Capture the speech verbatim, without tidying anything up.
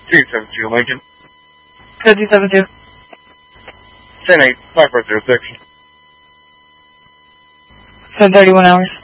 two seven two Lincoln. Code two seven two. ten eight, five four zero six. seven thirty-one hours.